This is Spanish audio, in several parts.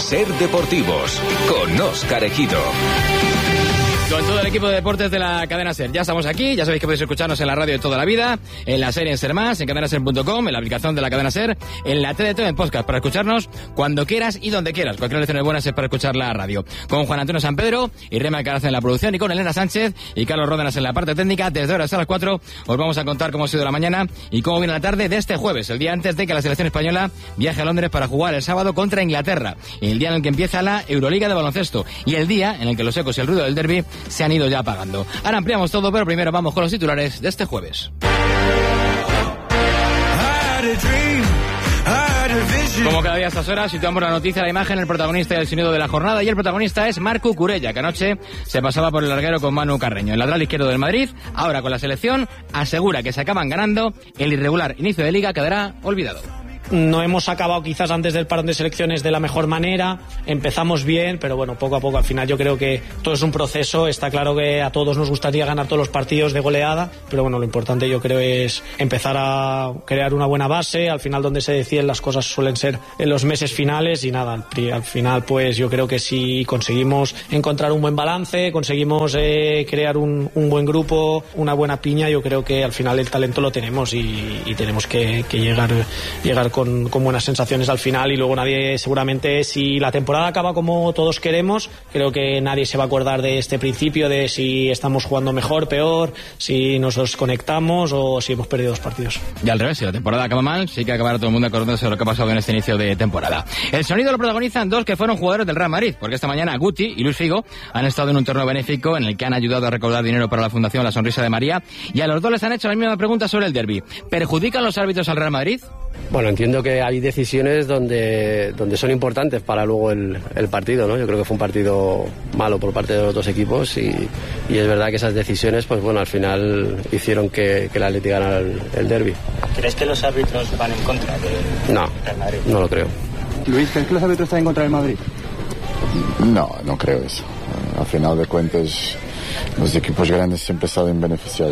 Ser Deportivos, con Óscar Ejido. Con todo el equipo de deportes de la cadena SER. Ya estamos aquí, ya sabéis que podéis escucharnos en la radio de toda la vida, en la serie en SER+, en cadenaser.com, en la aplicación de la cadena SER, en la TDT en podcast, para escucharnos cuando quieras y donde quieras. Cualquier lección es buena es para escuchar la radio. Con Juan Antonio San Pedro y Rema Alcaraz en la producción, y con Elena Sánchez y Carlos Ródenas en la parte técnica. Desde ahora hasta las 4 os vamos a contar cómo ha sido la mañana y cómo viene la tarde de este jueves, el día antes de que la selección española viaje a Londres para jugar el sábado contra Inglaterra, el día en el que empieza la Euroliga de baloncesto y el día en el que los ecos y el ruido del derbi se han ido ya apagando. Ahora ampliamos todo, pero primero vamos con los titulares de este jueves. Como cada día a estas horas, situamos la noticia, la imagen, el protagonista y el sonido de la jornada, y el protagonista es Marc Cucurella, que anoche se pasaba por el larguero con Manu Carreño. El lateral izquierdo del Madrid, ahora con la selección, asegura que se acaban ganando, el irregular inicio de liga quedará olvidado. No hemos acabado quizás antes del parón de selecciones de la mejor manera, empezamos bien, pero bueno, poco a poco, al final yo creo que todo es un proceso. Está claro que a todos nos gustaría ganar todos los partidos de goleada, pero bueno, lo importante yo creo es empezar a crear una buena base. Al final donde se deciden las cosas suelen ser en los meses finales, y nada, al final pues yo creo que si conseguimos encontrar un buen balance, conseguimos crear un buen grupo, una buena piña, yo creo que al final el talento lo tenemos y tenemos que llegar con buenas sensaciones al final. Y luego nadie, seguramente, si la temporada acaba como todos queremos, creo que nadie se va a acordar de este principio, de si estamos jugando mejor, peor, si nos desconectamos o si hemos perdido 2 partidos. Y al revés, si la temporada acaba mal, sí que acabará todo el mundo acordándose de lo que ha pasado en este inicio de temporada. El sonido lo protagonizan 2 que fueron jugadores del Real Madrid, porque esta mañana Guti y Luis Figo han estado en un torneo benéfico en el que han ayudado a recaudar dinero para la Fundación La Sonrisa de María, y a los 2 les han hecho la misma pregunta sobre el derbi. ¿Perjudican los árbitros al Real Madrid? Bueno, entiendo que hay decisiones donde son importantes para luego el partido, ¿no? Yo creo que fue un partido malo por parte de los 2 equipos y es verdad que esas decisiones, pues bueno, al final hicieron que el Atleti ganara el derbi. ¿Crees que los árbitros van en contra del Madrid? No lo creo. Luis, ¿crees que los árbitros están en contra del Madrid? No creo eso. Al final de cuentas, los equipos grandes siempre saben beneficiar.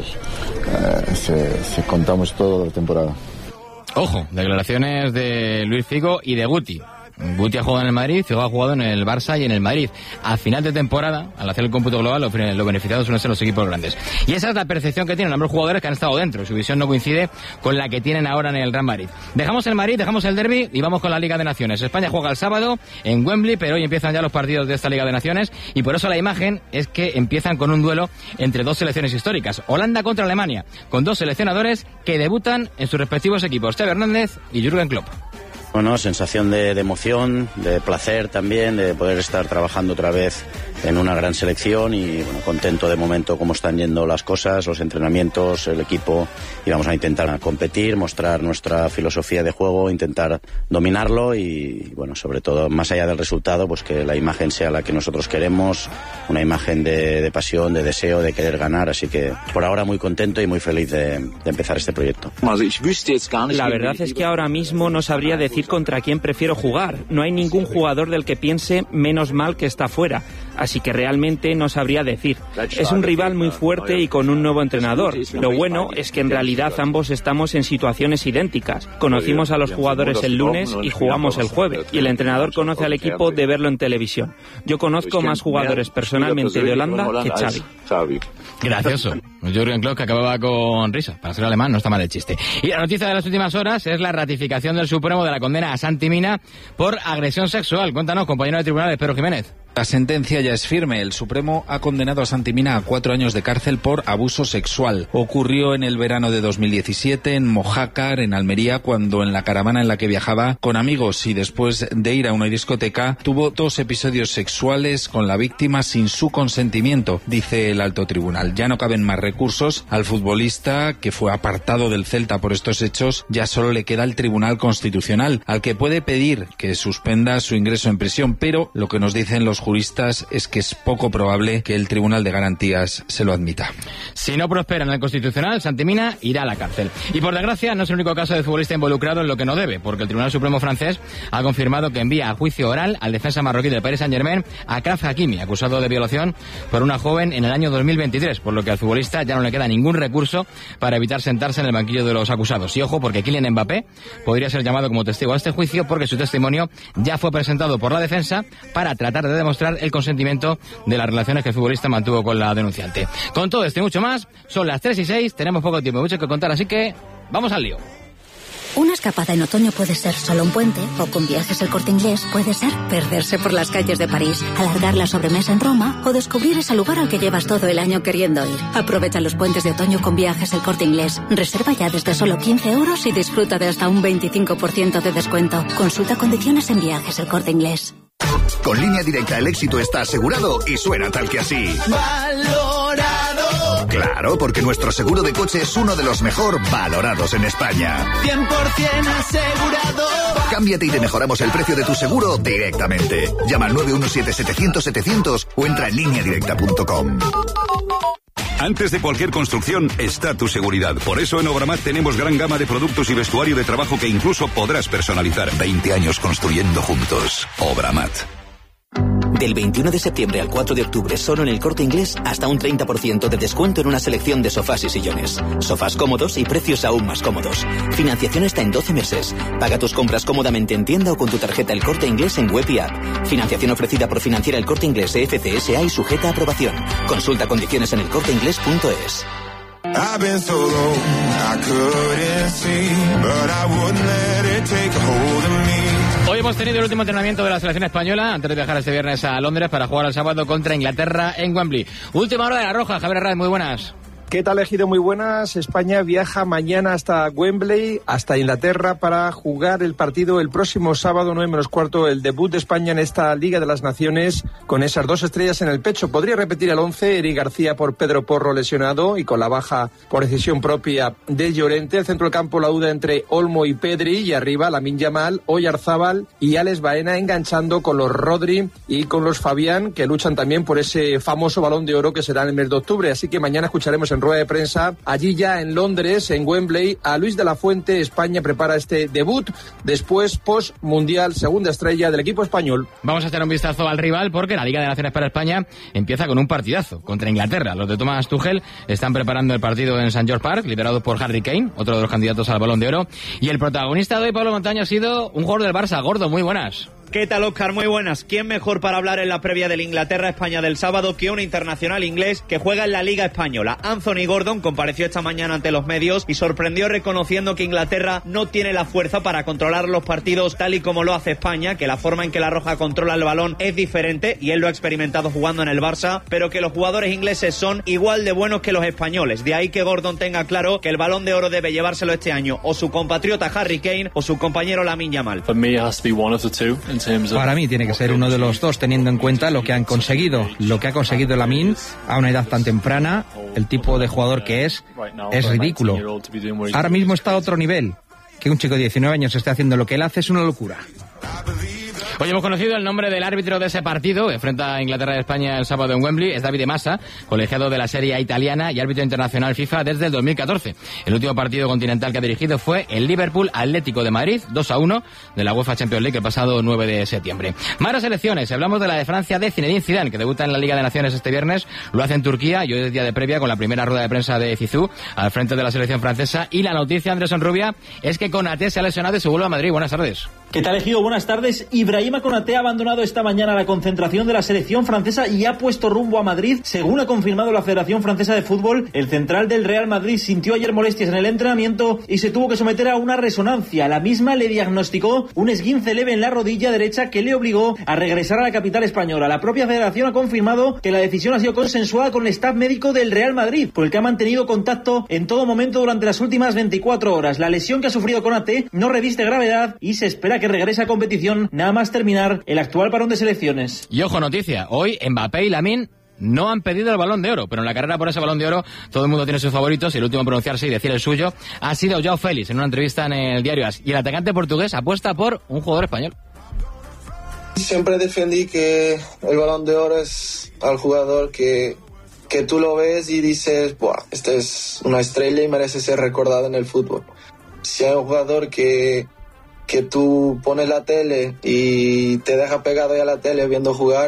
Si contamos toda la temporada. Ojo, declaraciones de Luis Figo y de Guti. Guti ha jugado en el Madrid, Figo ha jugado en el Barça y en el Madrid. A final de temporada, al hacer el cómputo global, los beneficiados suelen ser los equipos grandes. Y esa es la percepción que tienen ambos jugadores que han estado dentro. Su visión no coincide con la que tienen ahora en el Real Madrid. Dejamos el Madrid, dejamos el derbi y vamos con la Liga de Naciones. España juega el sábado en Wembley, pero hoy empiezan ya los partidos de esta Liga de Naciones, y por eso la imagen es que empiezan con un duelo entre 2 selecciones históricas. Holanda contra Alemania, con 2 seleccionadores que debutan en sus respectivos equipos, Teo Hernández y Jürgen Klopp. Bueno, sensación de emoción, de placer también, de poder estar trabajando otra vez en una gran selección y bueno, contento de momento cómo están yendo las cosas, los entrenamientos, el equipo, y vamos a intentar competir, mostrar nuestra filosofía de juego, intentar dominarlo y bueno, sobre todo, más allá del resultado, pues que la imagen sea la que nosotros queremos, una imagen de pasión, de deseo, de querer ganar, así que por ahora muy contento y muy feliz de empezar este proyecto. La verdad es que ahora mismo no sabría decir contra quién prefiero jugar. No hay ningún jugador del que piense menos mal que está fuera, así que realmente no sabría decir. Es un rival muy fuerte y con un nuevo entrenador. Lo bueno es que en realidad ambos estamos en situaciones idénticas. Conocimos a los jugadores el lunes y jugamos el jueves, y el entrenador conoce al equipo de verlo en televisión. Yo conozco más jugadores personalmente de Holanda que Xavi. Gracioso. Jürgen Klopp, que acababa con risa. Para ser alemán no está mal el chiste. Y la noticia de las últimas horas es la ratificación del Supremo de la condena a Santi Mina por agresión sexual. Cuéntanos, compañero de tribunales, Pedro Jiménez. La sentencia ya es firme. El Supremo ha condenado a Santi Mina a 4 años de cárcel por abuso sexual. Ocurrió en el verano de 2017 en Mojácar, en Almería, cuando en la caravana en la que viajaba con amigos y después de ir a una discoteca tuvo 2 episodios sexuales con la víctima sin su consentimiento, dice el alto tribunal. Ya no caben más recursos. Al futbolista, que fue apartado del Celta por estos hechos, ya solo le queda el Tribunal Constitucional, al que puede pedir que suspenda su ingreso en prisión, pero lo que nos dicen los juristas es que es poco probable que el Tribunal de Garantías se lo admita. Si no prospera en el Constitucional, Santi Mina irá a la cárcel. Y por desgracia, no es el único caso de futbolista involucrado en lo que no debe, porque el Tribunal Supremo francés ha confirmado que envía a juicio oral al defensa marroquí del Paris Saint-Germain, Achraf Hakimi, acusado de violación por una joven en el año 2023, por lo que al futbolista ya no le queda ningún recurso para evitar sentarse en el banquillo de los acusados. Y ojo, porque Kylian Mbappé podría ser llamado como testigo a este juicio, porque su testimonio ya fue presentado por la defensa para tratar de demostrar el consentimiento de las relaciones que el futbolista mantuvo con la denunciante. Con todo esto y mucho más, son las 3:06, tenemos poco tiempo, mucho que contar, así que vamos al lío. Una escapada en otoño puede ser solo un puente, o con Viajes El Corte Inglés puede ser perderse por las calles de París, alargar la sobremesa en Roma o descubrir ese lugar al que llevas todo el año queriendo ir. Aprovecha los puentes de otoño con Viajes El Corte Inglés. Reserva ya desde solo 15 € y disfruta de hasta un 25% de descuento. Consulta condiciones en Viajes El Corte Inglés. Con Línea Directa el éxito está asegurado y suena tal que así. ¡Valorado! Claro, porque nuestro seguro de coche es uno de los mejor valorados en España. 100% asegurado. Cámbiate y te mejoramos el precio de tu seguro directamente. Llama al 917-700-700 o entra en lineadirecta.com. Antes de cualquier construcción está tu seguridad. Por eso en Obramat tenemos gran gama de productos y vestuario de trabajo que incluso podrás personalizar. 20 años construyendo juntos. Obramat. Del 21 de septiembre al 4 de octubre, solo en El Corte Inglés, hasta un 30% de descuento en una selección de sofás y sillones. Sofás cómodos y precios aún más cómodos. Financiación está en 12 meses. Paga tus compras cómodamente en tienda o con tu tarjeta El Corte Inglés en web y app. Financiación ofrecida por Financiera El Corte Inglés FCSA y sujeta a aprobación. Consulta condiciones en elcorteinglés.es. Hoy hemos tenido el último entrenamiento de la selección española antes de viajar este viernes a Londres para jugar el sábado contra Inglaterra en Wembley. Última hora de la Roja, Javier Herraiz, muy buenas. ¿Qué tal, Ejido? Muy buenas. España viaja mañana hasta Wembley, hasta Inglaterra, para jugar el partido el próximo sábado, 9:15, el debut de España en esta Liga de las Naciones, con esas 2 estrellas en el pecho. Podría repetir el 11, Eric García por Pedro Porro lesionado y con la baja por decisión propia de Llorente. El centro del campo, la duda entre Olmo y Pedri, y arriba Lamine Yamal, Oyarzábal y Alex Baena, enganchando con los Rodri y con los Fabián, que luchan también por ese famoso Balón de Oro que será en el mes de octubre. Así que mañana escucharemos en rueda de prensa, allí ya en Londres, en Wembley, a Luis de la Fuente. España prepara este debut, después post-mundial, segunda estrella del equipo español. Vamos a echar un vistazo al rival, porque la Liga de Naciones para España empieza con un partidazo contra Inglaterra. Los de Thomas Tuchel están preparando el partido en St. George Park, liderados por Harry Kane, otro de los candidatos al Balón de Oro, y el protagonista de hoy, Pablo Montaño, ha sido un jugador del Barça. Gordo, muy buenas. ¿Qué tal, Óscar? Muy buenas. ¿Quién mejor para hablar en la previa del Inglaterra-España del sábado que un internacional inglés que juega en la Liga Española? Anthony Gordon compareció esta mañana ante los medios y sorprendió reconociendo que Inglaterra no tiene la fuerza para controlar los partidos tal y como lo hace España, que la forma en que la Roja controla el balón es diferente, y él lo ha experimentado jugando en el Barça, pero que los jugadores ingleses son igual de buenos que los españoles. De ahí que Gordon tenga claro que el Balón de Oro debe llevárselo este año o su compatriota Harry Kane o su compañero Lamine Yamal. Para mí tiene que ser uno de los dos, teniendo en cuenta lo que han conseguido. Lo que ha conseguido Lamine a una edad tan temprana, el tipo de jugador que es ridículo. Ahora mismo está a otro nivel. Que un chico de 19 años esté haciendo lo que él hace es una locura. Hoy hemos conocido el nombre del árbitro de ese partido que enfrenta a Inglaterra y España el sábado en Wembley. Es Davide Massa, colegiado de la Serie A italiana y árbitro internacional FIFA desde el 2014. El último partido continental que ha dirigido fue el Liverpool Atlético de Madrid, 2-1 de la UEFA Champions League el pasado 9 de septiembre. Más selecciones. Hablamos de la de Francia de Zinedine Zidane, que debuta en la Liga de Naciones este viernes. Lo hace en Turquía y hoy es día de previa con la primera rueda de prensa de Zizou al frente de la selección francesa. Y la noticia, Andrés Onrubia, es que Konaté se ha lesionado y se vuelve a Madrid. Buenas tardes. ¿Qué tal, Ejido? Buenas tardes. Ibrahima Konaté ha abandonado esta mañana la concentración de la selección francesa y ha puesto rumbo a Madrid. Según ha confirmado la Federación Francesa de Fútbol, el central del Real Madrid sintió ayer molestias en el entrenamiento y se tuvo que someter a una resonancia. La misma le diagnosticó un esguince leve en la rodilla derecha que le obligó a regresar a la capital española. La propia Federación ha confirmado que la decisión ha sido consensuada con el staff médico del Real Madrid, por el que ha mantenido contacto en todo momento durante las últimas 24 horas. La lesión que ha sufrido Konaté no reviste gravedad y se espera que regrese a competición nada más terminar el actual parón de selecciones. Y ojo, noticia, hoy Mbappé y Lamine no han pedido el Balón de Oro, pero en la carrera por ese Balón de Oro todo el mundo tiene sus favoritos y el último en pronunciarse y decir el suyo ha sido João Félix en una entrevista en el diario AS. Y el atacante portugués apuesta por un jugador español. Siempre defendí que el Balón de Oro es al jugador que tú lo ves y dices, buah, este es una estrella y merece ser recordado en el fútbol. Si hay un jugador que tú pones la tele y te deja pegado ahí a la tele viendo jugar,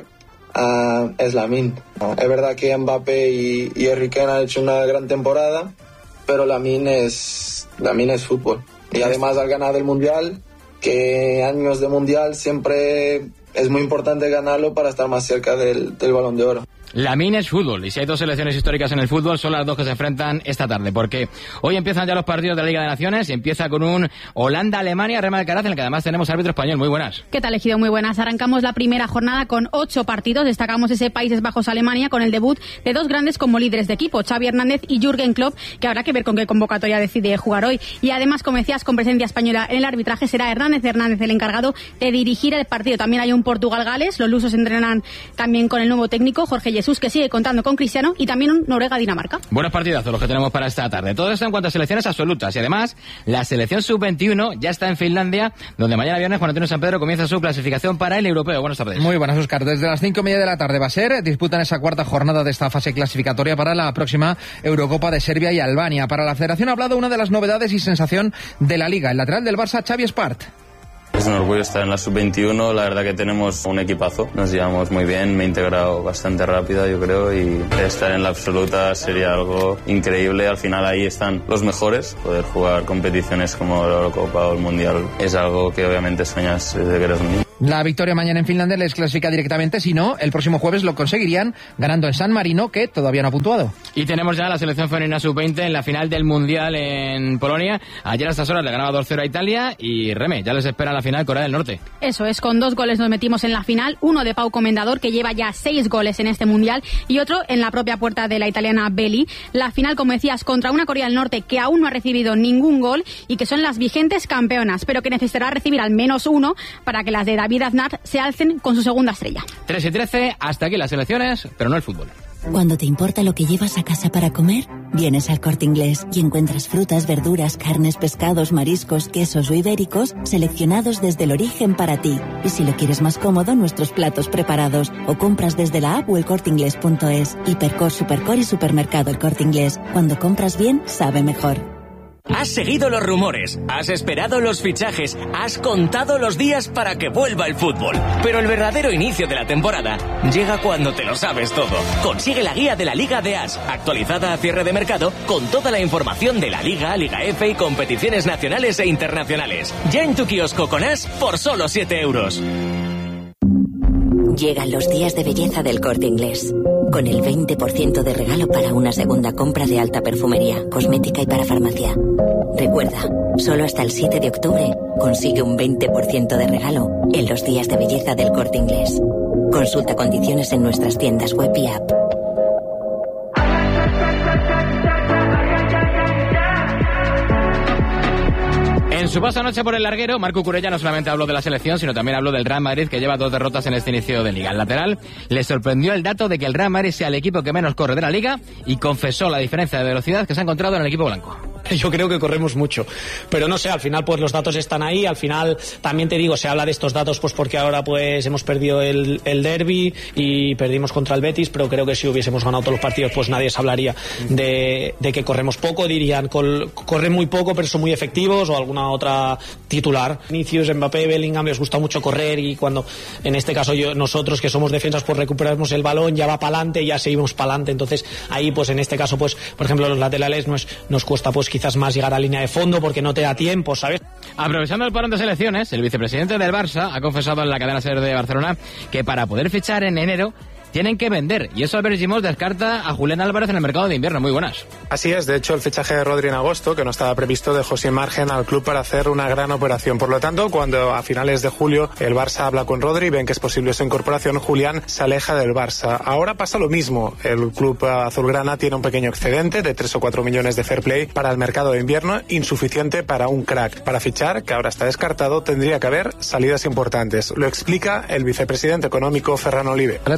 es Lamine. Es verdad que Mbappé y Harry Kane han hecho una gran temporada, pero Lamine es fútbol. Y además al ganar el Mundial, que años de Mundial siempre es muy importante ganarlo para estar más cerca del Balón de Oro. Lamine es fútbol, y si hay dos selecciones históricas en el fútbol, son las dos que se enfrentan esta tarde, porque hoy empiezan ya los partidos de la Liga de Naciones, y empieza con un Holanda-Alemania, Real Alcaraz, en el que además tenemos árbitro español. Muy buenas. ¿Qué tal, Ejido? Muy buenas. Arrancamos la primera jornada con 8 partidos, destacamos ese Países Bajos-Alemania, con el debut de dos grandes como líderes de equipo, Xavi Hernández y Jürgen Klopp, que habrá que ver con qué convocatoria decide jugar hoy. Y además, como decías, con presencia española en el arbitraje, será Hernández el encargado de dirigir el partido. También hay un Portugal-Gales, los lusos entrenan también con el nuevo técnico, Jorge Jesús, que sigue contando con Cristiano, y también un Noruega-Dinamarca. Buenos partidazos los que tenemos para esta tarde. Todo esto en cuanto a selecciones absolutas. Y además, la selección sub-21 ya está en Finlandia, donde mañana viernes Juan Antonio Sampedro comienza su clasificación para el europeo. Buenas tardes. Muy buenas, Óscar. Desde las 5:30 de la tarde va a ser. Disputan esa cuarta jornada de esta fase clasificatoria para la próxima Eurocopa de Serbia y Albania. Para la Federación ha hablado una de las novedades y sensación de la Liga, el lateral del Barça, Xavi Espart. Es un orgullo estar en la sub-21, la verdad que tenemos un equipazo, nos llevamos muy bien, me he integrado bastante rápido yo creo, y estar en la absoluta sería algo increíble. Al final ahí están los mejores, poder jugar competiciones como la Eurocopa o el Mundial es algo que obviamente sueñas desde que eres un niño. La victoria mañana en Finlandia les clasifica directamente, si no, el próximo jueves lo conseguirían ganando en San Marino, que todavía no ha puntuado. Y tenemos ya la selección femenina sub-20 en la final del Mundial en Polonia. Ayer a estas horas le ganaba 2-0 a Italia, y Reme, ya les espera la final Corea del Norte. Eso es, con 2 goles nos metimos en la final, uno de Pau Comendador, que lleva ya 6 goles en este Mundial, y otro en la propia puerta de la italiana Belli. La final, como decías, contra una Corea del Norte que aún no ha recibido ningún gol y que son las vigentes campeonas, pero que necesitará recibir al menos uno para que las de David Aznar se alcen con su segunda estrella. 3:13, hasta aquí las selecciones, pero no el fútbol. Cuando te importa lo que llevas a casa para comer, vienes al Corte Inglés y encuentras frutas, verduras, carnes, pescados, mariscos, quesos o ibéricos seleccionados desde el origen para ti. Y si lo quieres más cómodo, nuestros platos preparados, o compras desde la app o elcorteingles.es. Hipercor, Supercor y Supermercado El Corte Inglés. Cuando compras bien, sabe mejor. Has seguido los rumores, has esperado los fichajes, has contado los días para que vuelva el fútbol. Pero el verdadero inicio de la temporada llega cuando te lo sabes todo. Consigue la guía de la Liga de As, actualizada a cierre de mercado, con toda la información de la Liga, Liga F y competiciones nacionales e internacionales. Ya en tu kiosco con As por solo 7 euros. Llegan los días de belleza del Corte Inglés, con el 20% de regalo para una segunda compra de alta perfumería, cosmética y para farmacia. Recuerda, solo hasta el 7 de octubre consigue un 20% de regalo en los días de belleza del Corte Inglés. Consulta condiciones en nuestras tiendas web y app. En su paso anoche por el larguero, Marco Curella no solamente habló de la selección, sino también habló del Real Madrid, que lleva 2 derrotas en este inicio de Liga. El lateral le sorprendió el dato de que el Real Madrid sea el equipo que menos corre de la Liga, y confesó la diferencia de velocidad que se ha encontrado en el equipo blanco. Yo creo que corremos mucho, pero no sé, al final pues los datos están ahí. Al final también te digo, se habla de estos datos pues porque ahora pues hemos perdido el derbi y perdimos contra el Betis, pero creo que si hubiésemos ganado todos los partidos pues nadie se hablaría de que corremos poco. Dirían, corren muy poco pero son muy efectivos, o alguna otra titular. Vinicius, Mbappé, Bellingham les gusta mucho correr, y cuando en este caso nosotros que somos defensas pues recuperamos el balón, ya va para adelante, ya seguimos para adelante. Entonces ahí pues en este caso pues por ejemplo los laterales nos cuesta pues quizás más llegar a línea de fondo porque no te da tiempo, ¿sabes? Aprovechando el parón de selecciones, el vicepresidente del Barça ha confesado en la cadena SER de Barcelona que para poder fichar en enero tienen que vender, y eso Albert Gimos descarta a Julián Álvarez en el mercado de invierno. Muy buenas. Así es, de hecho el fichaje de Rodri en agosto, que no estaba previsto, dejó sin margen al club para hacer una gran operación. Por lo tanto, cuando a finales de julio el Barça habla con Rodri y ven que es posible su incorporación, Julián se aleja del Barça. Ahora pasa lo mismo, el club azulgrana tiene un pequeño excedente de 3 o 4 millones de fair play para el mercado de invierno, insuficiente para un crack. Para fichar, que ahora está descartado, tendría que haber salidas importantes. Lo explica el vicepresidente económico Ferran Olive. Ahora tenim un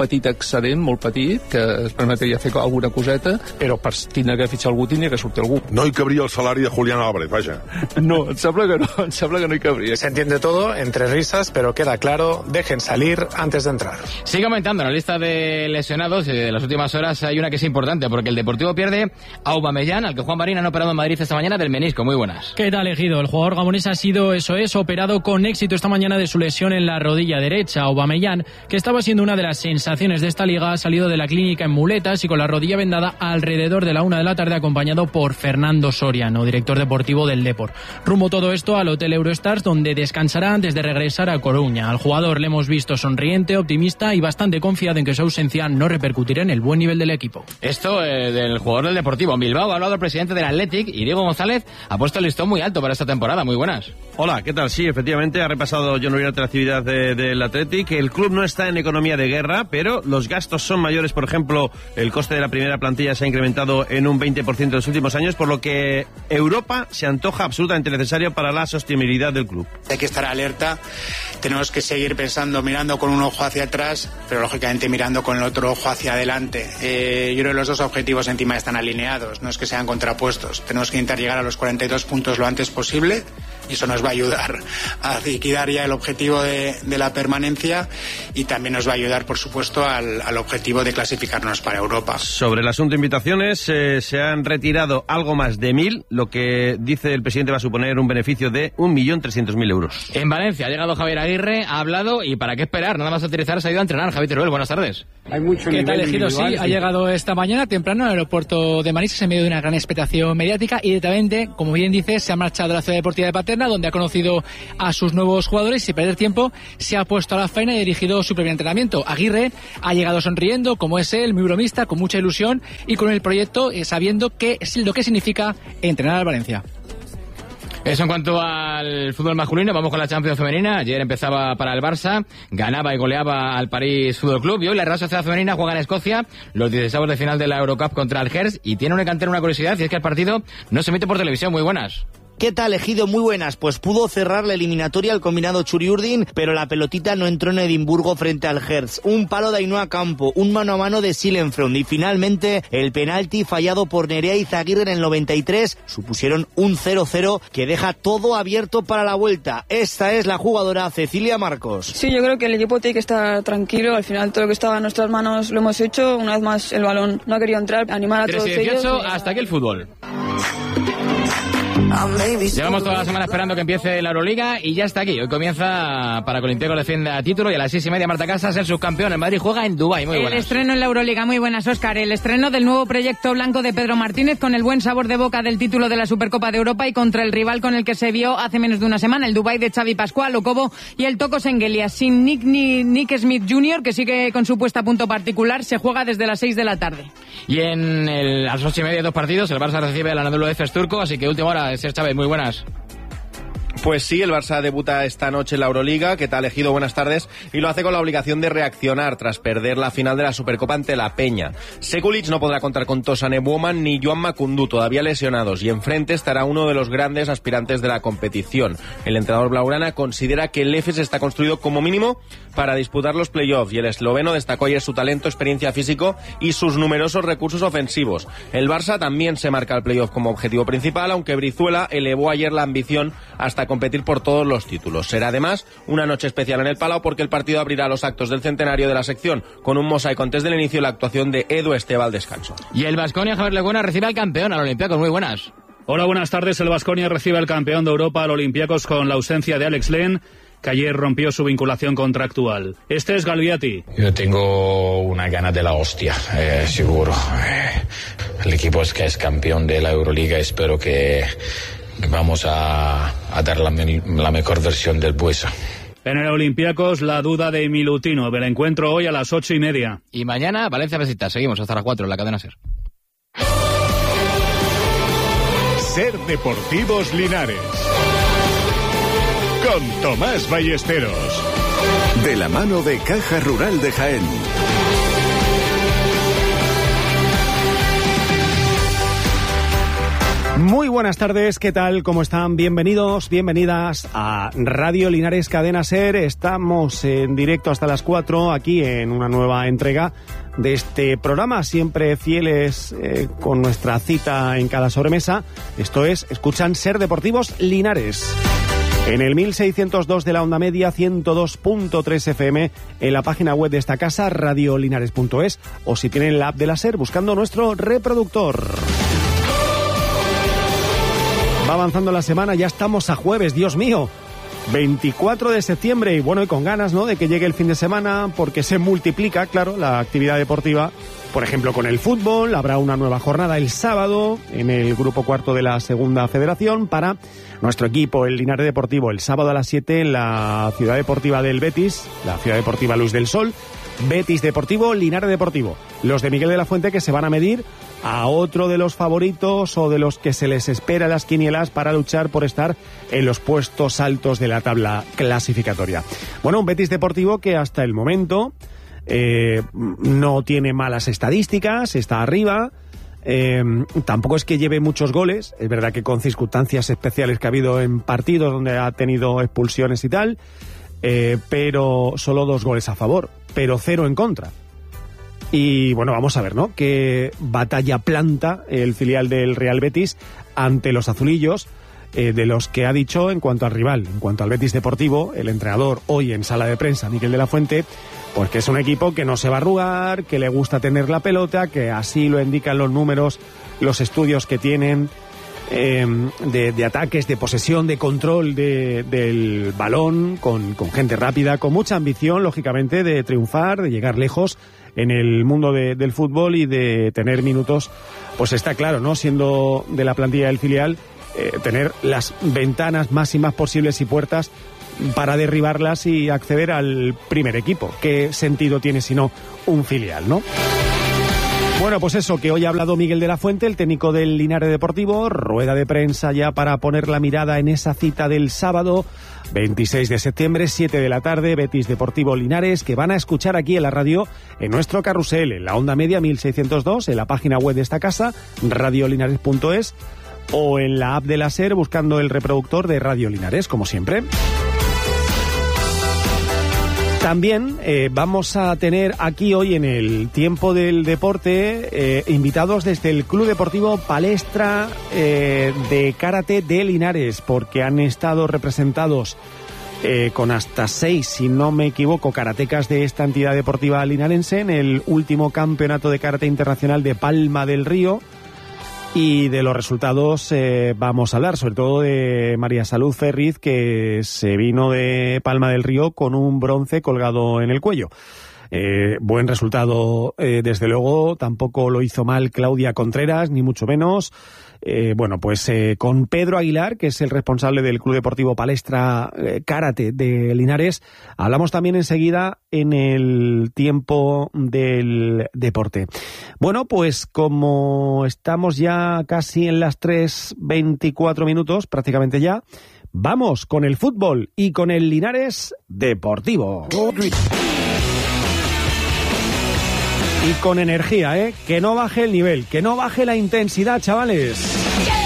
petit excedent, molt petit, que es permetria fer alguna coseta, però per tindre que fitxar algú tindria que sortir algú. No hi cabria el salari de Julián Álvarez, vaja. No, em sembla que no hi cabria. Se entiende todo, entre risas, pero queda claro, dejen salir antes de entrar. Sigue aumentando en la lista de lesionados de las últimas horas. Hay una que es importante, porque el Deportivo pierde a Aubameyang, al que Juan Marín han operado en Madrid esta mañana del menisco. Muy buenas. ¿Qué tal, Ejido? El jugador gabonés ha sido, operado con éxito esta mañana de su lesión en la rodilla derecha. Aubameyang, que estaba siendo una de las sensaciones de esta liga, ha salido de la clínica en muletas y con la rodilla vendada alrededor de la 1 de la tarde, acompañado por Fernando Soriano, director deportivo del Depor. Rumbo todo esto al Hotel Eurostars, donde descansará antes de regresar a Coruña. Al jugador le hemos visto sonriente, optimista y bastante confiado en que su ausencia no repercutirá en el buen nivel del equipo. Esto del jugador del Deportivo. En Bilbao ha hablado el presidente del Athletic y Diego González ha puesto el listón muy alto para esta temporada. Muy buenas. Hola, ¿qué tal? Sí, efectivamente, ha repasado John Uriarte la actividad del Athletic. El club no está en economía de guerra, pero los gastos son mayores. Por ejemplo, el coste de la primera plantilla se ha incrementado en un 20% en los últimos años, por lo que Europa se antoja absolutamente necesario para la sostenibilidad del club. Hay que estar alerta, tenemos que seguir pensando, mirando con un ojo hacia atrás, pero lógicamente mirando con el otro ojo hacia adelante. Yo creo que los dos objetivos encima están alineados, no es que sean contrapuestos. Tenemos que intentar llegar a los 42 puntos lo antes posible y eso nos va a ayudar a liquidar ya el objetivo de la permanencia y también nos va a ayudar, por supuesto, al objetivo de clasificarnos para Europa. Sobre el asunto de invitaciones, se han retirado algo más de 1.000, lo que dice el presidente va a suponer un beneficio de 1.300.000 euros. En Valencia ha llegado Javier Aguirre, ha hablado y ¿para qué esperar? Nada más aterrizar se ha ido a entrenar. Javier Teruel, buenas tardes. Hay mucho ¿Qué tal, Ejido? Sí, ha llegado esta mañana temprano al aeropuerto de Manises en medio de una gran expectación mediática y directamente, como bien dice, se ha marchado a la ciudad deportiva de Paterna, donde ha conocido a sus nuevos jugadores y sin perder tiempo se ha puesto a la faena y ha dirigido su primer entrenamiento. Aguirre ha llegado sonriendo, como es él, muy bromista, con mucha ilusión y con el proyecto sabiendo qué es lo que significa entrenar al Valencia. Eso en cuanto al fútbol masculino. Vamos con la Champions femenina. Ayer empezaba para el Barça, ganaba y goleaba al París Fútbol Club y hoy la Real Sociedad femenina juega en Escocia los 16avos de final de la Eurocup contra el Hertz y tiene una cantera, una curiosidad, y es que el partido no se emite por televisión. Muy buenas. ¿Qué tal, Ejido? Muy buenas. Pues pudo cerrar la eliminatoria el combinado Churi-Urdin, pero la pelotita no entró en Edimburgo frente al Hertz. Un palo de Ainhoa Campo, un mano a mano de Silenfront y finalmente el penalti fallado por Nerea Izaguirre en el 93 supusieron un 0-0 que deja todo abierto para la vuelta. Esta es la jugadora Cecilia Marcos. Sí, yo creo que el equipo tiene que estar tranquilo. Al final todo lo que estaba en nuestras manos lo hemos hecho. Una vez más el balón no ha querido entrar. Animar a todos ellos. 3-18, hasta aquí el fútbol. Llevamos toda la semana esperando que empiece la Euroliga y ya está aquí. Hoy comienza para que Olympiacos defienda título y a las 6:30 Marta Casas, el subcampeón en Madrid, juega en Dubái. Muy buenas. El estreno en la Euroliga, muy buenas, Óscar. El estreno del nuevo proyecto blanco de Pedro Martínez con el buen sabor de boca del título de la Supercopa de Europa y contra el rival con el que se vio hace menos de una semana, el Dubái de Xavi Pascual, Okobo y el Tocos Engelia. Sin Nick Smith Jr., que sigue con su puesta a punto particular, se juega desde las 6 de la tarde. Y a las 8:30 dos partidos, el Barça recibe al Anadolu Efes turco, así que última hora, Ser Chávez, muy buenas. Pues sí, el Barça debuta esta noche en la Euroliga. ¿Qué tal, Ejido? Buenas tardes. Y lo hace con la obligación de reaccionar tras perder la final de la Supercopa ante la Peña. Sekulic no podrá contar con Tosane Buoman ni Joan Macundú, todavía lesionados, y enfrente estará uno de los grandes aspirantes de la competición. El entrenador blaugrana considera que el Efes está construido como mínimo para disputar los playoffs y el esloveno destacó ayer su talento, experiencia físico y sus numerosos recursos ofensivos. El Barça también se marca el playoff como objetivo principal, aunque Brizuela elevó ayer la ambición hasta competir por todos los títulos. Será además una noche especial en el Palau porque el partido abrirá los actos del centenario de la sección con un mosaico antes del inicio de la actuación de Edu Esteve al descanso. Y el Baskonia, Javier Lecuona, recibe al campeón, al Olympiacos. Muy buenas. Hola, buenas tardes. El Baskonia recibe al campeón de Europa, al Olympiacos, con la ausencia de Alex Len, que ayer rompió su vinculación contractual. Este es Galviati. Yo tengo una gana de la hostia, seguro. El equipo es campeón de la Euroliga. Espero que vamos a dar la mejor versión del Buesa. En el Olympiacos, la duda de Milutinov. El encuentro hoy a las 8:30. Y mañana, Valencia-Besiktas. Seguimos hasta las 4 en la cadena SER. SER Deportivos Linares. Con Tomás Ballesteros. De la mano de Caja Rural de Jaén. Muy buenas tardes, ¿qué tal? ¿Cómo están? Bienvenidos, bienvenidas a Radio Linares Cadena SER. Estamos en directo hasta las 4 aquí en una nueva entrega de este programa, siempre fieles con nuestra cita en cada sobremesa. Esto es, escuchan SER Deportivos Linares. En el 1602 de la onda media, 102.3 FM, en la página web de esta casa, radiolinares.es, o si tienen la app de la SER, buscando nuestro reproductor. Va avanzando la semana, ya estamos a jueves, Dios mío, 24 de septiembre, y bueno, y con ganas, ¿no?, de que llegue el fin de semana, porque se multiplica, claro, la actividad deportiva. Por ejemplo, con el fútbol, habrá una nueva jornada el sábado en el grupo cuarto de la segunda federación para nuestro equipo, el Linares Deportivo, el sábado a las 7 en la ciudad deportiva del Betis, la ciudad deportiva Luz del Sol. Betis Deportivo, Linares Deportivo. Los de Miguel de la Fuente, que se van a medir a otro de los favoritos o de los que se les espera las quinielas para luchar por estar en los puestos altos de la tabla clasificatoria. Bueno, un Betis Deportivo que hasta el momento no tiene malas estadísticas, está arriba. Tampoco es que lleve muchos goles, es verdad que con circunstancias especiales que ha habido en partidos donde ha tenido expulsiones y tal, pero solo 2 goles a favor, pero 0 en contra. Y bueno, vamos a ver, ¿no?, qué batalla planta el filial del Real Betis ante los azulillos, de los que ha dicho en cuanto al rival, en cuanto al Betis Deportivo, el entrenador hoy en sala de prensa, Miguel de la Fuente, pues que es un equipo que no se va a arrugar, que le gusta tener la pelota, que así lo indican los números, los estudios que tienen de ataques, de posesión, de control del balón, con gente rápida, con mucha ambición, lógicamente, de triunfar, de llegar lejos en el mundo del fútbol y de tener minutos. Pues está claro, ¿no?, siendo de la plantilla del filial, tener las ventanas máximas posibles y puertas para derribarlas y acceder al primer equipo. ¿Qué sentido tiene si no un filial, no? Bueno, pues eso, que hoy ha hablado Miguel de la Fuente, el técnico del Linares Deportivo, rueda de prensa ya para poner la mirada en esa cita del sábado 26 de septiembre, 7 de la tarde, Betis Deportivo Linares, que van a escuchar aquí en la radio, en nuestro carrusel, en la onda media 1602, en la página web de esta casa, radiolinares.es, o en la app de la SER buscando el reproductor de Radio Linares, como siempre. También vamos a tener aquí hoy en el tiempo del deporte invitados desde el Club Deportivo Palestra de Karate de Linares, porque han estado representados con hasta 6, si no me equivoco, karatecas de esta entidad deportiva linarense en el último campeonato de karate internacional de Palma del Río. Y de los resultados vamos a hablar, sobre todo de María Salud Ferriz, que se vino de Palma del Río con un bronce colgado en el cuello. Buen resultado, desde luego, tampoco lo hizo mal Claudia Contreras, ni mucho menos. Bueno, pues con Pedro Aguilar, que es el responsable del Club Deportivo Palestra Karate de Linares, hablamos también enseguida en el tiempo del deporte. Bueno, pues como estamos ya casi en las 3:24 minutos, prácticamente ya, vamos con el fútbol y con el Linares Deportivo. Y con energía, que no baje el nivel, que no baje la intensidad, chavales.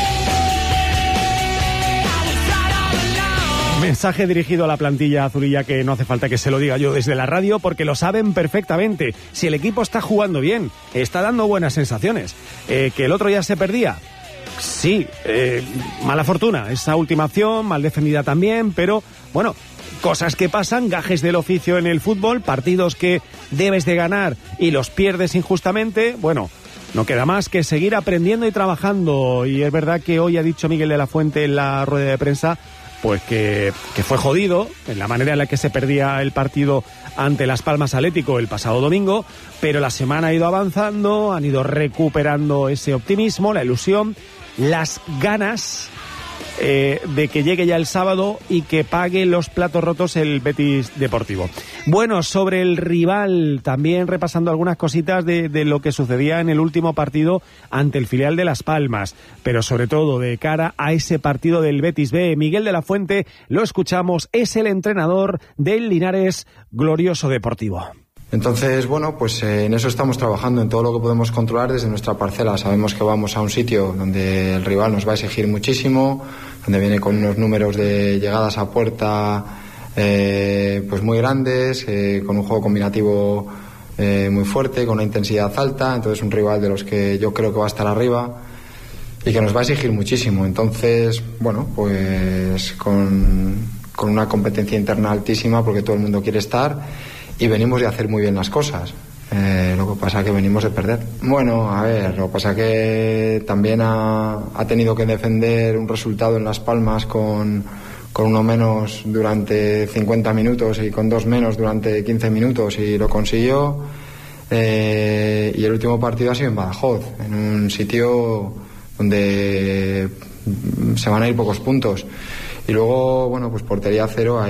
Mensaje dirigido a la plantilla azulilla, que no hace falta que se lo diga yo desde la radio, porque lo saben perfectamente. Si el equipo está jugando bien, está dando buenas sensaciones, que el otro ya se perdía, sí, mala fortuna, esa última acción, mal defendida también, pero bueno, cosas que pasan, gajes del oficio en el fútbol, partidos que debes de ganar y los pierdes injustamente. Bueno, no queda más que seguir aprendiendo y trabajando. Y es verdad que hoy ha dicho Miguel de la Fuente en la rueda de prensa, pues que fue jodido en la manera en la que se perdía el partido ante Las Palmas Atlético el pasado domingo, pero la semana ha ido avanzando, han ido recuperando ese optimismo, la ilusión, las ganas de que llegue ya el sábado y que pague los platos rotos el Betis Deportivo. Bueno, sobre el rival, también repasando algunas cositas de lo que sucedía en el último partido ante el filial de Las Palmas, pero sobre todo de cara a ese partido del Betis B. Miguel de la Fuente, lo escuchamos, es el entrenador del Linares Glorioso Deportivo. Entonces, bueno, pues en eso estamos trabajando, en todo lo que podemos controlar desde nuestra parcela. Sabemos que vamos a un sitio donde el rival nos va a exigir muchísimo, donde viene con unos números de llegadas a puerta pues muy grandes, con un juego combinativo muy fuerte, con una intensidad alta. Entonces, un rival de los que yo creo que va a estar arriba y que nos va a exigir muchísimo. Entonces, bueno, pues con una competencia interna altísima, porque todo el mundo quiere estar. Y venimos de hacer muy bien las cosas. Lo que pasa es que venimos de perder. Bueno, a ver, lo que pasa es que también ha tenido que defender un resultado en Las Palmas con uno menos durante 50 minutos y con dos menos durante 15 minutos y lo consiguió. Y el último partido ha sido en Badajoz, en un sitio donde se van a ir pocos puntos. Y luego, bueno, pues portería cero,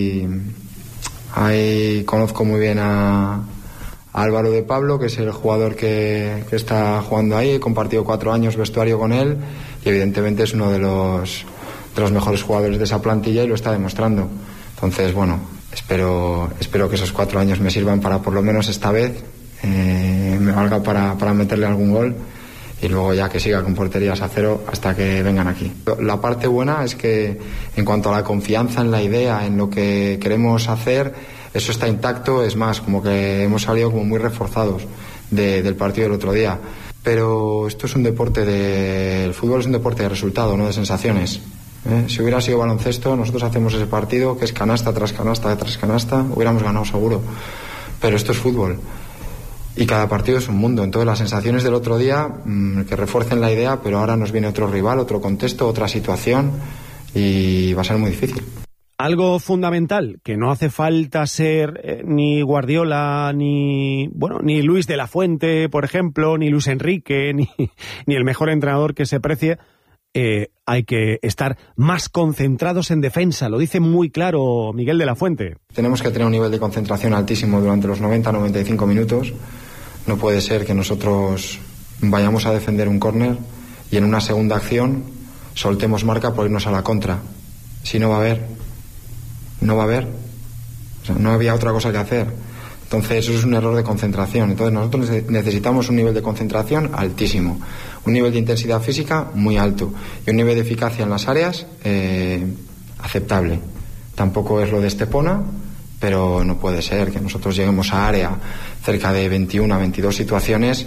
Ahí conozco muy bien a Álvaro de Pablo, que es el jugador que está jugando ahí. He compartido 4 años vestuario con él y evidentemente es uno de los mejores jugadores de esa plantilla y lo está demostrando. Entonces, bueno, espero que esos 4 años me sirvan para, por lo menos esta vez, me valga para meterle algún gol y luego ya que siga con porterías a cero hasta que vengan aquí. La parte buena es que en cuanto a la confianza en la idea, en lo que queremos hacer, eso está intacto. Es más, como que hemos salido como muy reforzados del partido del otro día. Pero esto es un deporte el fútbol es un deporte de resultado, no de sensaciones. Si hubiera sido baloncesto, nosotros hacemos ese partido que es canasta tras canasta tras canasta, hubiéramos ganado seguro. Pero esto es fútbol. Y cada partido es un mundo. Entonces las sensaciones del otro día que refuercen la idea, pero ahora nos viene otro rival, otro contexto, otra situación y va a ser muy difícil. Algo fundamental, que no hace falta ser ni Guardiola, ni Luis de la Fuente, por ejemplo, ni Luis Enrique, ni el mejor entrenador que se precie. Hay que estar más concentrados en defensa, lo dice muy claro Miguel de la Fuente. Tenemos que tener un nivel de concentración altísimo durante los 90-95 minutos. No puede ser que nosotros vayamos a defender un córner y en una segunda acción soltemos marca por irnos a la contra. Si no va a haber. O sea, no había otra cosa que hacer. Entonces eso es un error de concentración. Entonces nosotros necesitamos un nivel de concentración altísimo, un nivel de intensidad física muy alto y un nivel de eficacia en las áreas aceptable. Tampoco es lo de Estepona, pero no puede ser que nosotros lleguemos a área cerca de 21 a 22 situaciones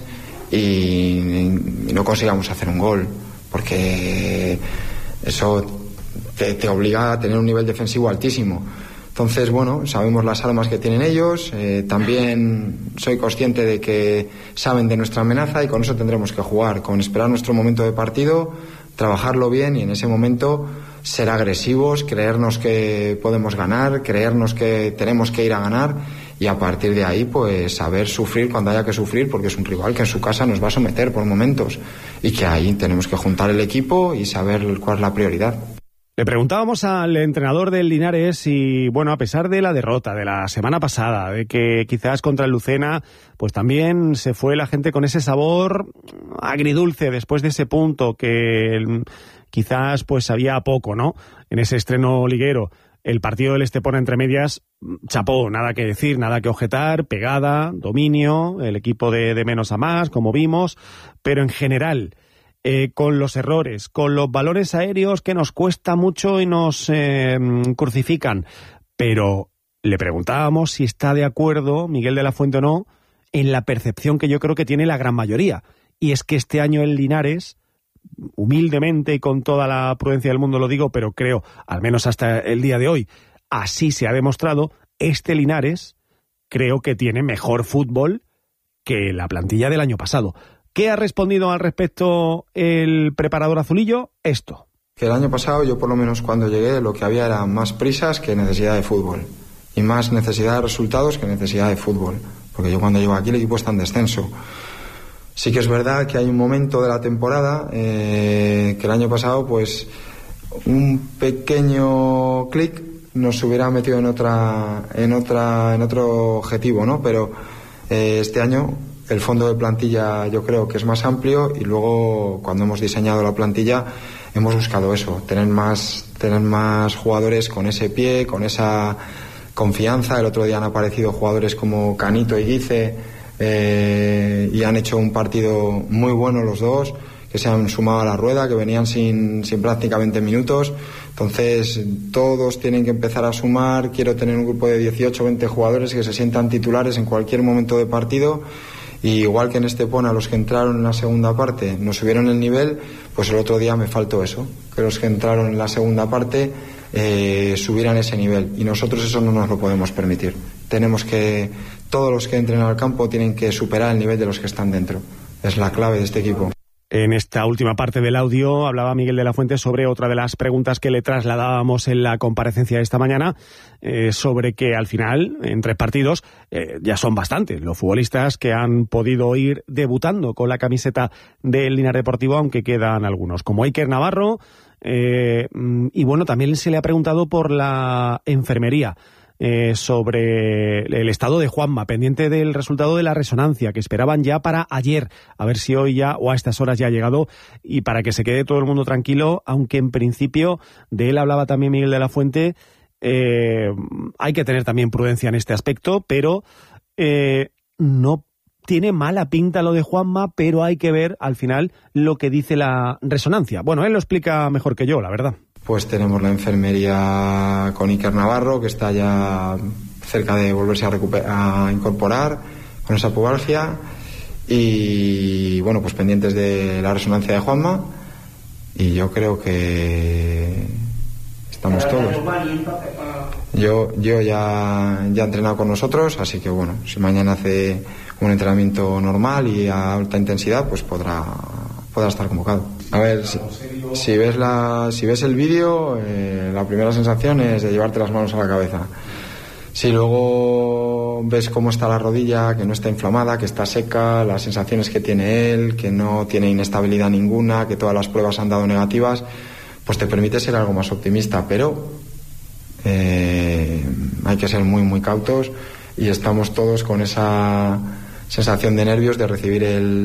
y no consigamos hacer un gol, porque eso te obliga a tener un nivel defensivo altísimo. Entonces, bueno, sabemos las armas que tienen ellos, también soy consciente de que saben de nuestra amenaza y con eso tendremos que jugar, con esperar nuestro momento de partido, trabajarlo bien y en ese momento ser agresivos, creernos que podemos ganar, creernos que tenemos que ir a ganar y a partir de ahí pues saber sufrir cuando haya que sufrir, porque es un rival que en su casa nos va a someter por momentos y que ahí tenemos que juntar el equipo y saber cuál es la prioridad. Le preguntábamos al entrenador del Linares y, bueno, a pesar de la derrota de la semana pasada, de que quizás contra el Lucena, pues también se fue la gente con ese sabor agridulce después de ese punto que quizás pues sabía a poco, ¿no? En ese estreno liguero. El partido del Estepona entre medias, chapó, nada que decir, nada que objetar, pegada, dominio, el equipo de menos a más, como vimos, pero en general, con los errores, con los balones aéreos que nos cuesta mucho y nos crucifican. Pero le preguntábamos si está de acuerdo, Miguel de la Fuente o no, en la percepción que yo creo que tiene la gran mayoría. Y es que este año el Linares, humildemente y con toda la prudencia del mundo lo digo, pero creo, al menos hasta el día de hoy, así se ha demostrado, este Linares creo que tiene mejor fútbol que la plantilla del año pasado. ¿Qué ha respondido al respecto el preparador azulillo? Esto. Que el año pasado, yo por lo menos cuando llegué, lo que había era más prisas que necesidad de fútbol. Y más necesidad de resultados que necesidad de fútbol. Porque yo cuando llego aquí el equipo está en descenso. Sí que es verdad que hay un momento de la temporada que el año pasado, pues, un pequeño clic nos hubiera metido en otro objetivo, ¿no? Pero este año el fondo de plantilla yo creo que es más amplio y luego cuando hemos diseñado la plantilla hemos buscado eso, tener más jugadores con ese pie, con esa confianza. El otro día han aparecido jugadores como Canito y Guice y han hecho un partido muy bueno los dos, que se han sumado a la rueda, que venían sin prácticamente minutos. Entonces todos tienen que empezar a sumar. Quiero tener un grupo de 18 o 20 jugadores que se sientan titulares en cualquier momento de partido. Y igual que en Estepona los que entraron en la segunda parte nos subieron el nivel, pues el otro día me faltó eso, que los que entraron en la segunda parte subieran ese nivel, y nosotros eso no nos lo podemos permitir. Tenemos que, todos los que entren al campo tienen que superar el nivel de los que están dentro. Es la clave de este equipo. En esta última parte del audio hablaba Miguel de la Fuente sobre otra de las preguntas que le trasladábamos en la comparecencia de esta mañana, sobre que al final, en 3 partidos, ya son bastantes los futbolistas que han podido ir debutando con la camiseta del Linares Deportivo, aunque quedan algunos, como Iker Navarro, y bueno, también se le ha preguntado por la enfermería. Sobre el estado de Juanma, pendiente del resultado de la resonancia que esperaban ya para ayer, a ver si hoy ya o a estas horas ya ha llegado, y para que se quede todo el mundo tranquilo, aunque en principio de él hablaba también Miguel de la Fuente. Hay que tener también prudencia en este aspecto, pero no tiene mala pinta lo de Juanma, pero hay que ver al final lo que dice la resonancia. Bueno, él lo explica mejor que yo, la verdad. Pues tenemos la enfermería con Iker Navarro, que está ya cerca de volverse a incorporar con esa pubalgia, y bueno, pues pendientes de la resonancia de Juanma, y yo creo que estamos todos. Yo ya he entrenado con nosotros, así que bueno, si mañana hace un entrenamiento normal y a alta intensidad, pues podrá estar convocado. A ver, si ves el vídeo, la primera sensación es de llevarte las manos a la cabeza. Si luego ves cómo está la rodilla, que no está inflamada, que está seca, las sensaciones que tiene él, que no tiene inestabilidad ninguna, que todas las pruebas han dado negativas, pues te permite ser algo más optimista, pero hay que ser muy, muy cautos, y estamos todos con esa sensación de nervios de recibir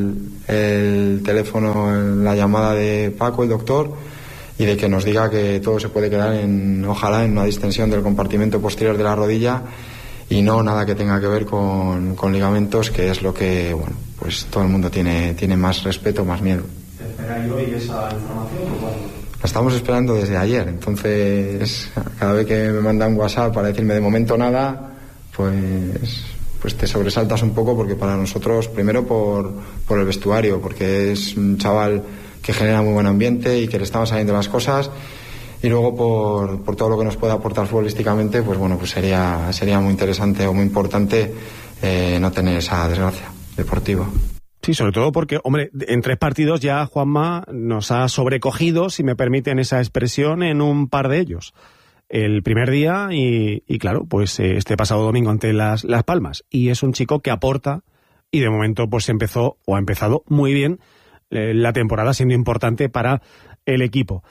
el teléfono, la llamada de Paco, el doctor, y de que nos diga que todo se puede quedar ojalá en una distensión del compartimento posterior de la rodilla, y no nada que tenga que ver con ligamentos, que es lo que, bueno, pues todo el mundo tiene más respeto, más miedo. ¿Esperáis hoy esa información o cuándo? La estamos esperando desde ayer, entonces cada vez que me manda un WhatsApp para decirme de momento nada, pues te sobresaltas un poco, porque para nosotros, primero por el vestuario, porque es un chaval que genera muy buen ambiente y que le estaban saliendo las cosas, y luego por todo lo que nos puede aportar futbolísticamente, pues bueno, pues sería muy interesante o muy importante no tener esa desgracia deportiva. Sí, sobre todo porque, hombre, en 3 partidos ya Juanma nos ha sobrecogido, si me permiten esa expresión, en un par de ellos. El primer día y claro, pues este pasado domingo ante Las Palmas. Y es un chico que aporta, y de momento pues ha empezado muy bien la temporada, siendo importante para el equipo.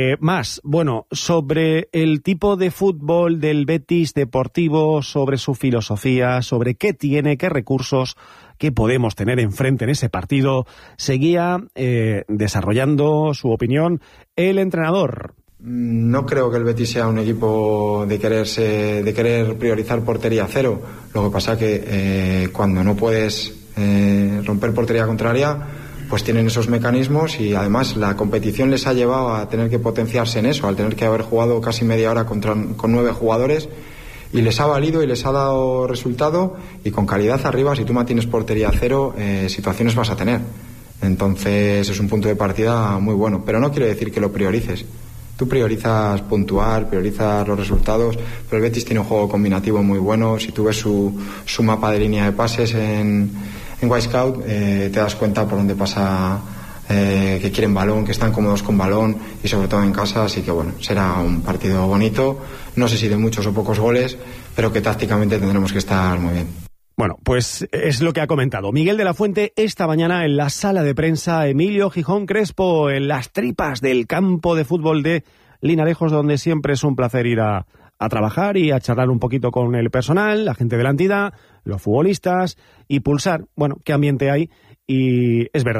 Bueno, sobre el tipo de fútbol del Betis Deportivo, sobre su filosofía, sobre qué tiene, qué recursos, qué podemos tener enfrente en ese partido, seguía desarrollando su opinión el entrenador. No creo que el Betis sea un equipo de querer priorizar portería cero. Lo que pasa que cuando no puedes romper portería contraria, pues tienen esos mecanismos, y además la competición les ha llevado a tener que potenciarse en eso, al tener que haber jugado casi media hora con 9 jugadores, y les ha valido y les ha dado resultado, y con calidad arriba, si tú mantienes portería cero, situaciones vas a tener. Entonces es un punto de partida muy bueno, pero no quiere decir que lo priorices. Tú priorizas puntuar, priorizas los resultados, pero el Betis tiene un juego combinativo muy bueno. Si tú ves su mapa de línea de pases en Wisecout, te das cuenta por dónde pasa, que quieren balón, que están cómodos con balón, y sobre todo en casa. Así que bueno, será un partido bonito, no sé si de muchos o pocos goles, pero que tácticamente tendremos que estar muy bien. Bueno, pues es lo que ha comentado Miguel de la Fuente esta mañana en la sala de prensa Emilio Gijón Crespo, en las tripas del campo de fútbol de Linarejos, donde siempre es un placer ir a trabajar y a charlar un poquito con el personal, la gente de la entidad, los futbolistas, y pulsar, bueno, qué ambiente hay. Y es verdad,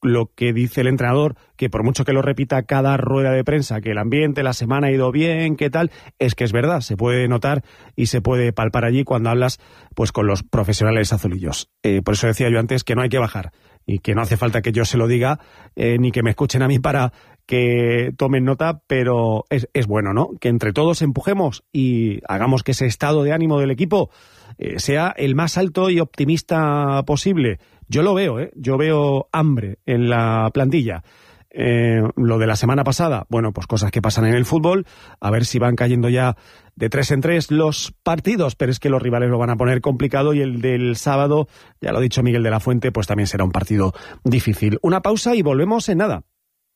lo que dice el entrenador, que por mucho que lo repita cada rueda de prensa, que el ambiente, la semana ha ido bien, qué tal, es que es verdad, se puede notar y se puede palpar allí cuando hablas pues con los profesionales azulillos. Por eso decía yo antes que no hay que bajar y que no hace falta que yo se lo diga ni que me escuchen a mí para que tomen nota, pero es bueno, ¿no? Que entre todos empujemos y hagamos que ese estado de ánimo del equipo sea el más alto y optimista posible. Yo lo veo, yo veo hambre en la plantilla. Lo de la semana pasada, bueno, pues cosas que pasan en el fútbol, a ver si van cayendo ya de 3 en 3 los partidos, pero es que los rivales lo van a poner complicado y el del sábado, ya lo ha dicho Miguel de la Fuente, pues también será un partido difícil. Una pausa y volvemos en nada.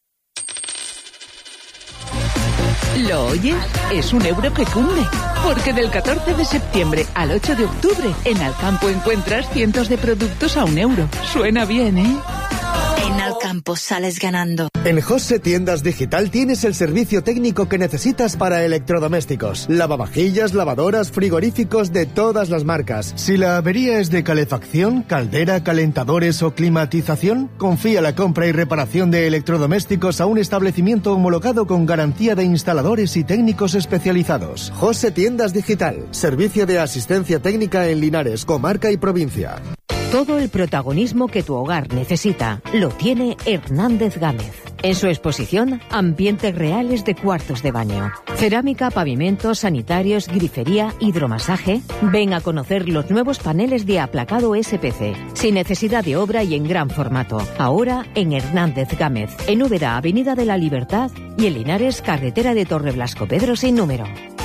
¿Lo oyes? Es un euro que cunde, porque del 14 de septiembre al 8 de octubre en Alcampo encuentras cientos de productos a €1. Suena bien, ¿eh? En Alcampo sales ganando. En José Tiendas Digital tienes el servicio técnico que necesitas para electrodomésticos. Lavavajillas, lavadoras, frigoríficos de todas las marcas. Si la avería es de calefacción, caldera, calentadores o climatización, confía la compra y reparación de electrodomésticos a un establecimiento homologado con garantía de instaladores y técnicos especializados. José Tiendas Digital. Servicio de asistencia técnica en Linares, comarca y provincia. Todo el protagonismo que tu hogar necesita lo tiene Hernández Gámez. En su exposición, ambientes reales de cuartos de baño. Cerámica, pavimentos, sanitarios, grifería, hidromasaje. Ven a conocer los nuevos paneles de aplacado SPC, sin necesidad de obra y en gran formato. Ahora en Hernández Gámez, en Úbeda, Avenida de la Libertad, y en Linares, carretera de Torreblasco Pedro sin número.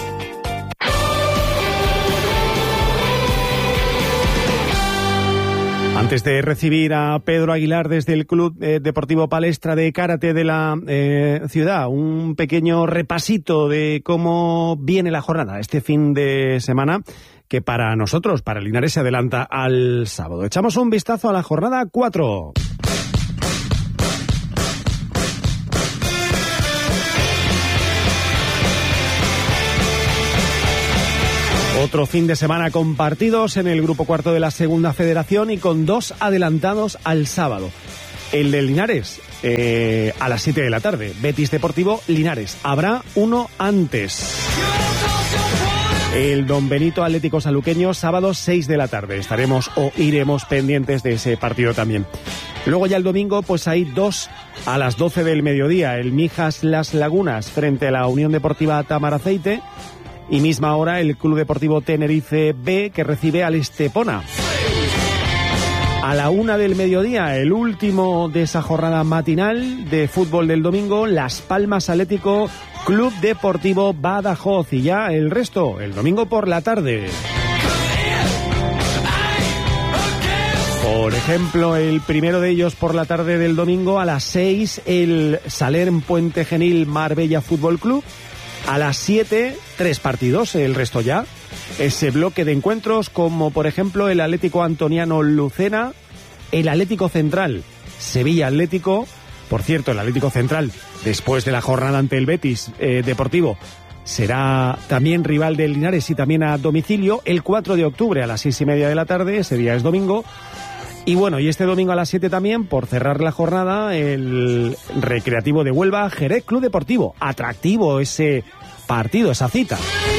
Antes de recibir a Pedro Aguilar desde el Club Deportivo Palestra de Karate de la ciudad, un pequeño repasito de cómo viene la jornada este fin de semana, que para nosotros, para Linares, se adelanta al sábado. Echamos un vistazo a la jornada 4. Otro fin de semana con partidos en el grupo cuarto de la segunda federación y con 2 adelantados al sábado. El de Linares a las 7 de la tarde. Betis Deportivo Linares. Habrá uno antes. El Don Benito Atlético Saluqueño, sábado 6 de la tarde. Estaremos o iremos pendientes de ese partido también. Luego ya el domingo pues hay 2 a las 12 del mediodía. El Mijas Las Lagunas frente a la Unión Deportiva Tamaraceite. Y misma hora el Club Deportivo Tenerife B, que recibe al Estepona. A la 1 del mediodía, el último de esa jornada matinal de fútbol del domingo, Las Palmas Atlético Club Deportivo Badajoz. Y ya el resto, el domingo por la tarde. Por ejemplo, el primero de ellos por la tarde del domingo, a las 6, el Salern Puente Genil Marbella Fútbol Club. A las 7, 3 partidos, el resto ya. Ese bloque de encuentros como, por ejemplo, el Atlético Antoniano Lucena, el Atlético Central Sevilla Atlético. Por cierto, el Atlético Central, después de la jornada ante el Betis Deportivo, será también rival del Linares y también a domicilio el 4 de octubre a las 6:30 de la tarde, ese día es domingo. Y bueno, y este domingo a las 7 también, por cerrar la jornada, el Recreativo de Huelva, Jerez Club Deportivo. Atractivo ese partido, esa cita.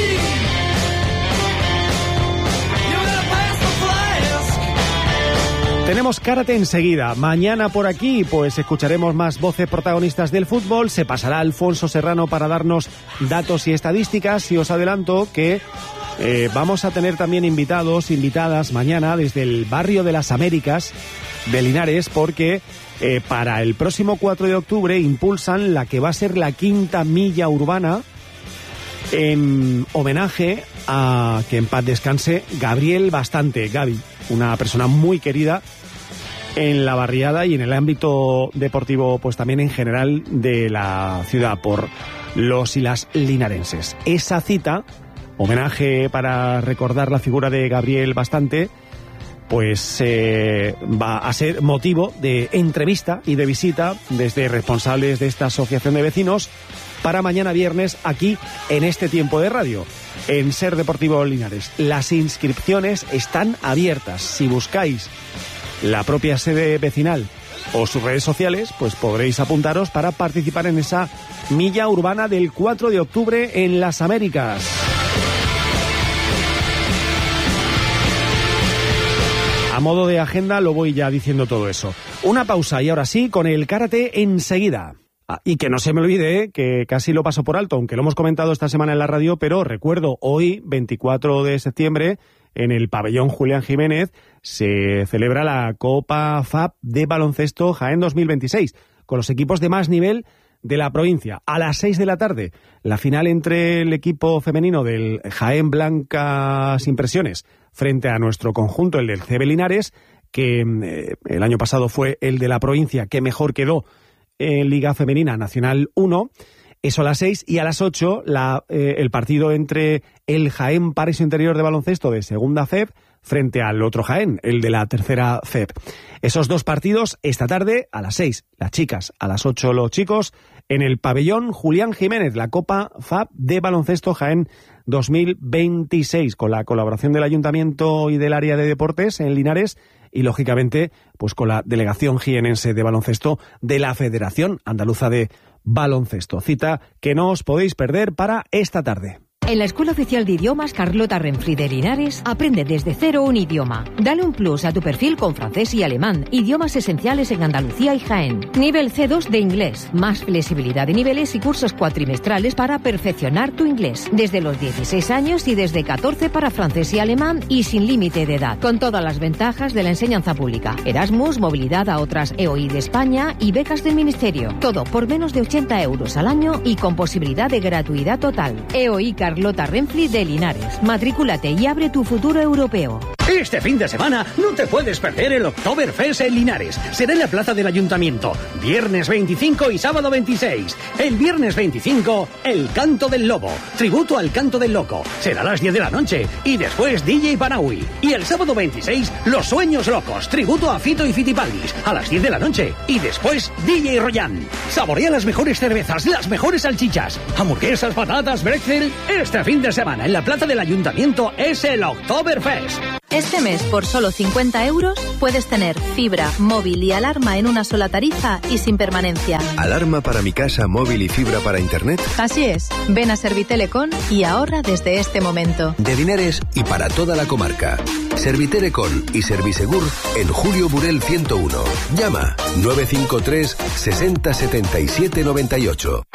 Tenemos karate enseguida. Mañana por aquí pues escucharemos más voces protagonistas del fútbol. Se pasará Alfonso Serrano para darnos datos y estadísticas. Y os adelanto que vamos a tener también invitadas mañana desde el barrio de las Américas de Linares, porque para el próximo 4 de octubre impulsan la que va a ser la 5ª milla urbana en homenaje a que en paz descanse Gabriel Bastante, Gaby, una persona muy querida en la barriada y en el ámbito deportivo, pues también en general de la ciudad por los y las linarenses. Esa cita, homenaje para recordar la figura de Gabriel Bastante, pues va a ser motivo de entrevista y de visita desde responsables de esta asociación de vecinos para mañana viernes aquí en este tiempo de radio, en Ser Deportivo Linares. Las inscripciones están abiertas. Si buscáis la propia sede vecinal o sus redes sociales, pues podréis apuntaros para participar en esa milla urbana del 4 de octubre en las Américas. A modo de agenda lo voy ya diciendo todo eso. Una pausa y ahora sí, con el karate enseguida. Y que no se me olvide, que casi lo paso por alto, aunque lo hemos comentado esta semana en la radio, pero recuerdo, hoy, 24 de septiembre, en el pabellón Julián Jiménez, se celebra la Copa FAB de baloncesto Jaén 2026, con los equipos de más nivel de la provincia. A las 6 de la tarde, la final entre el equipo femenino del Jaén Blancas Impresiones frente a nuestro conjunto, el del CB Linares, que el año pasado fue el de la provincia que mejor quedó en Liga Femenina Nacional 1. Eso a las 6, y a las 8 el partido entre el Jaén Paraíso Interior de baloncesto de segunda FEB frente al otro Jaén, el de la tercera FEB. Esos dos partidos esta tarde a las 6, las chicas, a las 8 los chicos, en el pabellón Julián Jiménez, la Copa FAB de baloncesto Jaén 2026, con la colaboración del Ayuntamiento y del área de deportes en Linares, y lógicamente pues con la delegación jienense de baloncesto de la Federación Andaluza de Baloncesto. Cita que no os podéis perder para esta tarde. En la Escuela Oficial de Idiomas Carlota Renfri de Linares, aprende desde cero un idioma. Dale un plus a tu perfil con francés y alemán, idiomas esenciales en Andalucía y Jaén. Nivel C2 de inglés, más flexibilidad de niveles y cursos cuatrimestrales para perfeccionar tu inglés. Desde los 16 años y desde 14 para francés y alemán, y sin límite de edad. Con todas las ventajas de la enseñanza pública. Erasmus, movilidad a otras EOI de España y becas del Ministerio. Todo por menos de 80 euros al año y con posibilidad de gratuidad total. EOI Carlota Renfri de Linares. Matrículate y abre tu futuro europeo. Este fin de semana no te puedes perder el Oktoberfest en Linares. Será en la plaza del Ayuntamiento, viernes 25 y sábado 26. El viernes 25, el Canto del Lobo, tributo al Canto del Loco. Será a las 10 de la noche y después DJ Panaui. Y el sábado 26, Los Sueños Locos, tributo a Fito y Fitipaldis, a las 10 de la noche y después DJ Royan. Saborea las mejores cervezas, las mejores salchichas, hamburguesas, patatas, bretzel. Este fin de semana en la plaza del Ayuntamiento es el Oktoberfest. Este mes, por solo 50 euros, puedes tener fibra, móvil y alarma en una sola tarifa y sin permanencia. ¿Alarma para mi casa, móvil y fibra para internet? Así es. Ven a Servitelecom y ahorra desde este momento. De Linares y para toda la comarca. Servitelecom y Servisegur en Julio Burel 101. Llama 953 60 77 98.